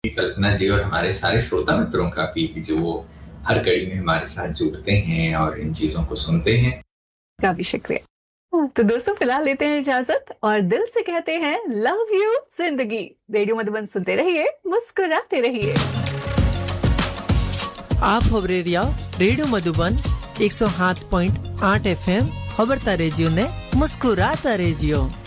कल्पना जी और हमारे सारे श्रोता मित्रों का भी, जो वो हर कड़ी में हमारे साथ जुड़ते हैं और इन चीजों को सुनते हैं। काफी शुक्रिया। तो दोस्तों फिलहाल लेते हैं इजाजत और दिल से कहते हैं लव यू जिंदगी। रेडियो मधुबन सुनते रहिए, मुस्कुराते रहिए। आप खबरें रेडियो मधुबन 107.8 FM खबरता रेजियो ने मुस्कुराता रेजियो।